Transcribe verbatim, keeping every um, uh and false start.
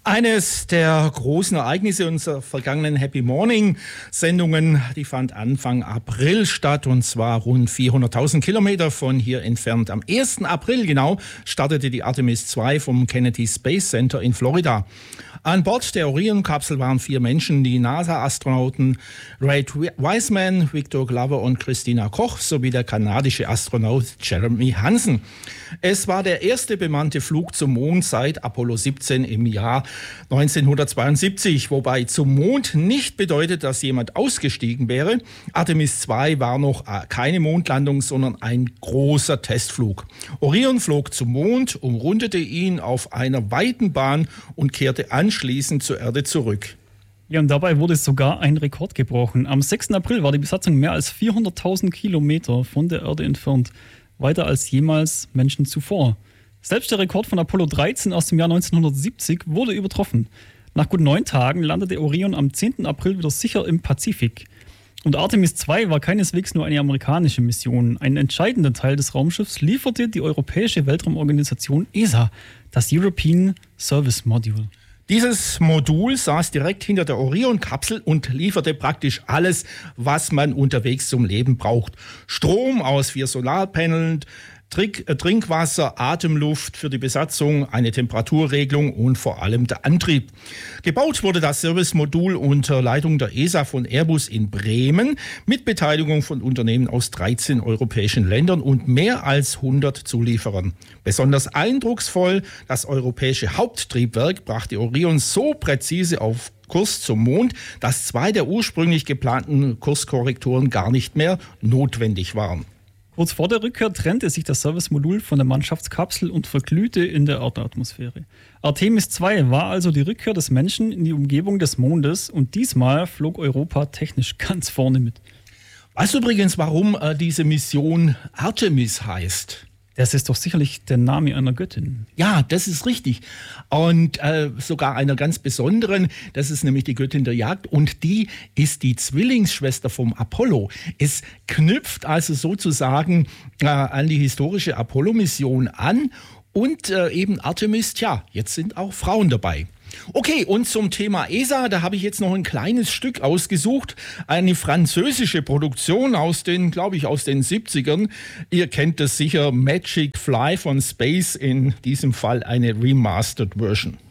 Eines der großen Ereignisse unserer vergangenen Happy Morning-Sendungen, die fand Anfang April statt, und zwar rund vierhunderttausend Kilometer von hier entfernt. Am ersten April genau startete die Artemis zwei vom Kennedy Space Center in Florida. An Bord der Orion-Kapsel waren vier Menschen, die NASA-Astronauten Ray Wiseman, Victor Glover und Christina Koch sowie der kanadische Astronaut Jeremy Hansen. Es war der erste bemannte Flug zum Mond seit Apollo siebzehn im Jahr neunzehnhundertzweiundsiebzig, wobei zum Mond nicht bedeutet, dass jemand ausgestiegen wäre. Artemis zwei war noch keine Mondlandung, sondern ein großer Testflug. Orion flog zum Mond, umrundete ihn auf einer weiten Bahn und kehrte anschließend zur Erde zurück. Ja, und dabei wurde sogar ein Rekord gebrochen. Am sechsten April war die Besatzung mehr als vierhunderttausend Kilometer von der Erde entfernt. Weiter als jemals Menschen zuvor. Selbst der Rekord von Apollo dreizehn aus dem Jahr neunzehnhundertsiebzig wurde übertroffen. Nach gut neun Tagen landete Orion am zehnten April wieder sicher im Pazifik. Und Artemis zwei war keineswegs nur eine amerikanische Mission. Einen entscheidenden Teil des Raumschiffs lieferte die europäische Weltraumorganisation E S A, das European Service Module. Dieses Modul saß direkt hinter der Orion-Kapsel und lieferte praktisch alles, was man unterwegs zum Leben braucht. Strom aus vier Solarpanelen, Trick, äh, Trinkwasser, Atemluft für die Besatzung, eine Temperaturregelung und vor allem der Antrieb. Gebaut wurde das Servicemodul unter Leitung der E S A von Airbus in Bremen mit Beteiligung von Unternehmen aus dreizehn europäischen Ländern und mehr als hundert Zulieferern. Besonders eindrucksvoll, das europäische Haupttriebwerk brachte Orion so präzise auf Kurs zum Mond, dass zwei der ursprünglich geplanten Kurskorrekturen gar nicht mehr notwendig waren. Kurz vor der Rückkehr trennte sich das Servicemodul von der Mannschaftskapsel und verglühte in der Erdatmosphäre. Artemis zwei war also die Rückkehr des Menschen in die Umgebung des Mondes, und diesmal flog Europa technisch ganz vorne mit. Weißt du übrigens, warum äh, diese Mission Artemis heißt? Das ist doch sicherlich der Name einer Göttin. Ja, das ist richtig. Und äh, sogar einer ganz besonderen, das ist nämlich die Göttin der Jagd, und die ist die Zwillingsschwester vom Apollo. Es knüpft also sozusagen äh, an die historische Apollo-Mission an, und äh, eben Artemis, tja, jetzt sind auch Frauen dabei. Okay, und zum Thema E S A, da habe ich jetzt noch ein kleines Stück ausgesucht. Eine französische Produktion aus den, glaube ich, aus den siebzigern. Ihr kennt das sicher, Magic Fly von Space, in diesem Fall eine Remastered Version.